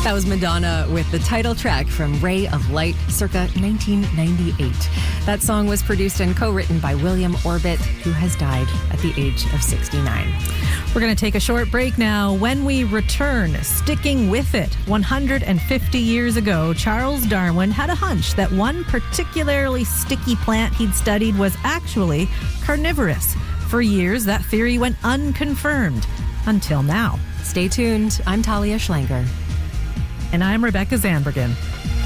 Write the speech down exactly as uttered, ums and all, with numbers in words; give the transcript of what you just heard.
That was Madonna with the title track from Ray of Light, circa nineteen ninety-eight. That song was produced and co-written by William Orbit, who has died at the age of sixty-nine. We're going to take a short break now. When we return, sticking with it, one hundred fifty years ago, Charles Darwin had a hunch that one particularly sticky plant he'd studied was actually carnivorous. For years, that theory went unconfirmed, until now. Stay tuned. I'm Talia Schlanger. And I'm Rebecca Zandbergen.